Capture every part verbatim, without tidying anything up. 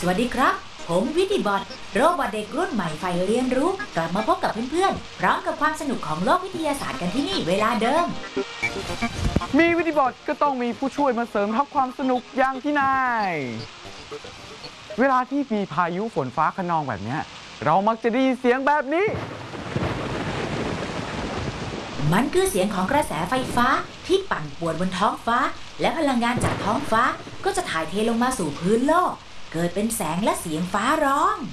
สวัสดีครับผมวิติบอทโรบอทเด็กรุ่นใหม่ใฝ่เรียนรู้กลับมาพบกับเพื่อนๆพร้อมกับความสนุกของโลกวิทยาศาสตร์กันที่นี่เวลาเดิมมีวิติบอทก็ต้องมีผู้ช่วยมาเสริมทัพความสนุกอย่างที่นายเวลาที่มีพายุฝนฟ้าคะนองแบบนี้เรามักจะได้ยินเสียงแบบนี้มันคือเสียงของกระแสไฟฟ้าที่ปั่นป่วนบนท้องฟ้าและพลังงานจากท้องฟ้าก็จะถ่ายเทลงมาสู่พื้นโลกเกิดเป็นแสงและเสียงฟ้าร้อง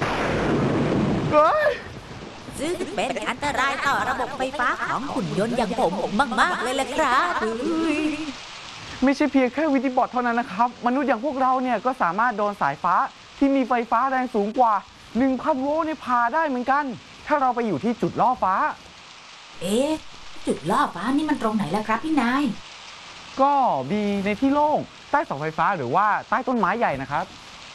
ซึ่งเป็นอันตรายต่อระบบไฟฟ้าของหุ่นยนต์อย่างผมมากๆเลยแหละครับไม่ใช่เพียงแค่วิติบอทเท่านั้นนะครับมนุษย์อย่างพวกเราเนี่ยก็สามารถโดนสายฟ้าที่มีไฟฟ้าแรงสูงกว่า หนึ่งพัน โวลต์เนี่ยผ่าได้เหมือนกันถ้าเราไปอยู่ที่จุดล่อฟ้าเอ๊ะจุดล่อฟ้านี่มันตรงไหนล่ะครับพี่นายก็มีในที่โล่งใต้เสาไฟฟ้าหรือว่าใต้ต้นไม้ใหญ่นะครับ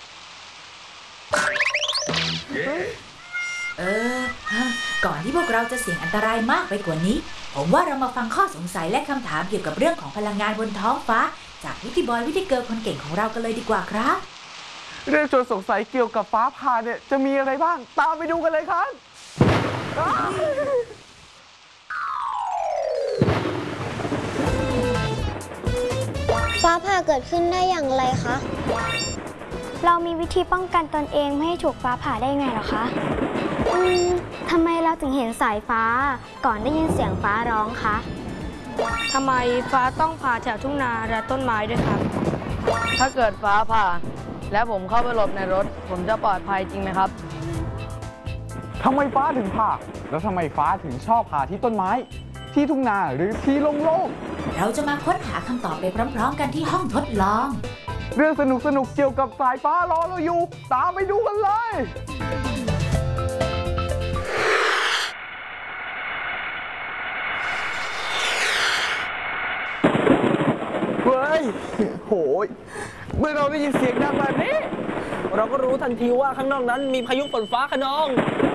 เออก่อนที่พวกเราจะเสี่ยงอันตรายมากไปกว่านี้ผมว่าเรามาฟังข้อสงสัยและคำถามเกี่ยวกับเรื่องของพลังงานบนท้องฟ้าจากวิติบอยวิติเกิร์ลคนเก่งของเรากันเลยดีกว่าครับเรื่องชวนสงสัยเกี่ยวกับฟ้าผ่าเนี่ยจะมีอะไรบ้างตามไปดูกันเลยครับฟ้าผ่าเกิดขึ้นได้อย่างไรคะเรามีวิธีป้องกันตนเองไม่ให้ถูกฟ้าผ่าได้ไงหรอคะอืมทำไมเราถึงเห็นสายฟ้าก่อนได้ยินเสียงฟ้าร้องคะทำไมฟ้าต้องผ่าแถวทุ่งนาและต้นไม้ด้วยครับถ้าเกิดฟ้าผ่าและผมเข้าไปหลบในรถผมจะปลอดภัยจริงไหมครับทำไมฟ้าถึงผ่าแล้วทำไมฟ้าถึงชอบผ่าที่ต้นไม้ที่ทุ่งนาหรือที่โล่งๆเราจะมาค้นหาคำตอบไปพร้อมๆกันที่ห้องทดลองเรื่องสนุกสนุกเกี่ยวกับสายฟ้ารอเราอยู่ตามไปดูกันเลยเฮ้ยโหยเมื่อเราได้ยินเสียงดังแบบนี้เราก็รู้ทันทีว่าข้างนอกนั้นมีพายุฝนฟ้าคะนอง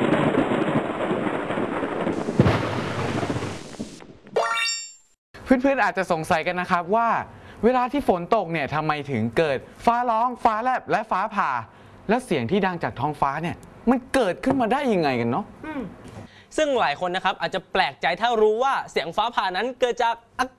เพื่อนๆอาจจะสงสัยกันนะครับว่าเวลาที่ฝนตกเนี่ยทำไมถึงเกิดฟ้าร้องฟ้าแลบและฟ้าผ่าและเสียงที่ดังจากท้องฟ้าเนี่ยมันเกิดขึ้นมาได้ยังไงกันเนาะซึ่งหลายคนนะครับอาจจะแปลกใจถ้ารู้ว่าเสียงฟ้าผ่านั้นเกิดจากอา